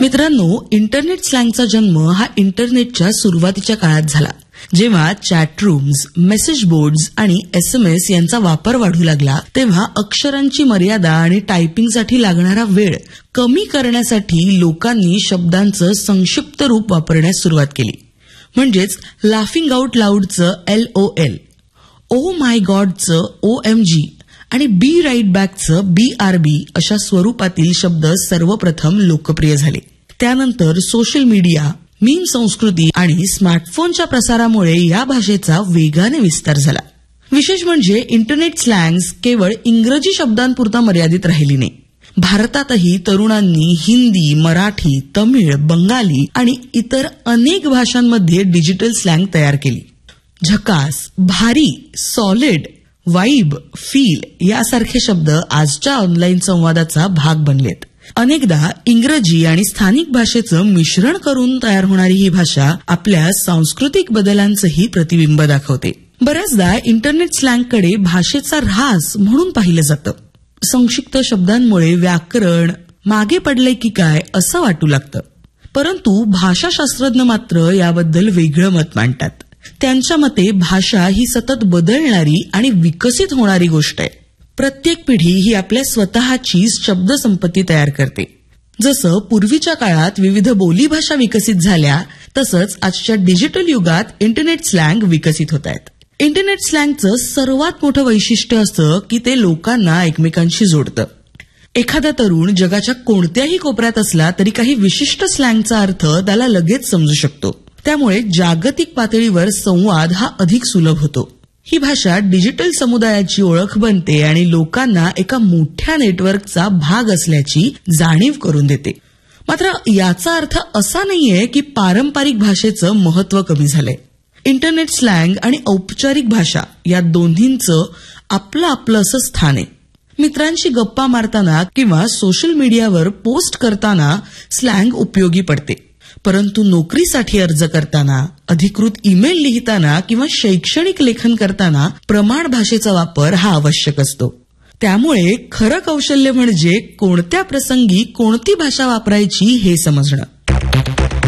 मित्रांनो, इंटरनेट स्लँगचा जन्म हा इंटरनेटच्या सुरुवातीच्या काळात झाला, जेव्हा चॅट रूम्स, मेसेज बोर्ड्स आणि SMS यांचा वापर वाढू लागला. तेव्हा अक्षरांची मर्यादा आणि टायपिंगसाठी लागणारा वेळ कमी करण्यासाठी लोकांनी शब्दांचं संक्षिप्त रूप वापरण्यास सुरुवात केली. म्हणजेच laughing out लाऊडचं LOL, oh my गॉडचं OMG आणि बी राईट बॅकचं BRB अशा स्वरूपातील शब्द सर्वप्रथम लोकप्रिय झाले. त्यानंतर सोशल मीडिया, मीम संस्कृती आणि स्मार्टफोनच्या प्रसारामुळे या भाषेचा वेगाने विस्तार झाला. विशेष म्हणजे इंटरनेट स्लँग्स केवळ इंग्रजी शब्दांपुरता मर्यादित राहिली नाही. भारतातही तरुणांनी हिंदी, मराठी, तमिळ, बंगाली आणि इतर अनेक भाषांमध्ये डिजिटल स्लँग तयार केली. झकास, भारी, सॉलिड, वाईब, फील यासारखे शब्द आजच्या ऑनलाईन संवादाचा भाग बनलेत. अनेकदा इंग्रजी आणि स्थानिक भाषेचं मिश्रण करून तयार होणारी ही भाषा आपल्या सांस्कृतिक बदलांचंही प्रतिबिंब दाखवते. बऱ्याचदा इंटरनेट स्लँगकडे भाषेचा ऱ्हास म्हणून पाहिलं जातं. संक्षिप्त शब्दांमुळे व्याकरण मागे पडलंय की काय असं वाटू लागतं. परंतु भाषाशास्त्रज्ञ मात्र याबद्दल वेगळं मत मांडतात. त्यांच्या मते भाषा ही सतत बदलणारी आणि विकसित होणारी गोष्ट आहे. प्रत्येक पिढी ही आपल्या स्वतःची शब्दसंपत्ती तयार करते. जसं पूर्वीच्या काळात विविध बोलीभाषा विकसित झाल्या, तसंच आजच्या डिजिटल युगात इंटरनेट स्लँग विकसित होत आहेत. इंटरनेट स्लँगचं सर्वात मोठं वैशिष्ट्य असं की ते लोकांना एकमेकांशी जोडतं. एखादा तरुण जगाच्या कोणत्याही कोपऱ्यात असला तरी काही विशिष्ट स्लँगचा अर्थ त्याला लगेच समजू शकतो. त्यामुळे जागतिक पातळीवर संवाद हा अधिक सुलभ होतो. ही भाषा डिजिटल समुदायाची ओळख बनते आणि लोकांना एका मोठ्या नेटवर्कचा भाग असल्याची जाणीव करून देते. मात्र याचा अर्थ असा नाहीये की पारंपरिक भाषेचं महत्व कमी झालंय. इंटरनेट स्लँग आणि औपचारिक भाषा या दोन्हींचं आपलं आपलं असं स्थान आहे. मित्रांशी गप्पा मारताना किंवा सोशल मीडियावर पोस्ट करताना स्लँग उपयोगी पडते. परंतु नोकरीसाठी अर्ज करताना, अधिकृत ईमेल लिहिताना किंवा शैक्षणिक लेखन करताना प्रमाण भाषेचा वापर हा आवश्यक असतो. त्यामुळे खरं कौशल्य म्हणजे कोणत्या प्रसंगी कोणती भाषा वापरायची हे समजणं.